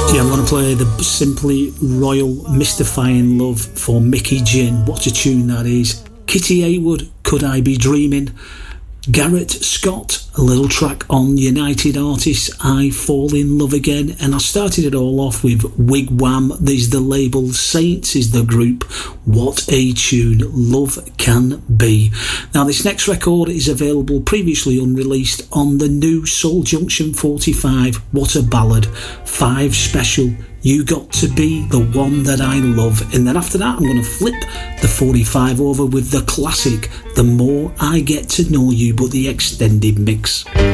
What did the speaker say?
Yeah, I'm going to play the Simply Royal Mystifying Love for Mickey Gin. What a tune that is. Kitty Haywood, Could I Be Dreaming? Garrett Scott, a little track on United Artists, I Fall in Love Again. And I started it all off with Wigwam. There's the label, Saints is the group. What a tune Love Can Be. Now, this next record is available previously unreleased on the new Soul Junction 45. What a ballad. 5 special. You Got to Be the One That I Love. And then after that, I'm going to flip the 45 over with the classic, The More I Get to Know You, but the extended mix.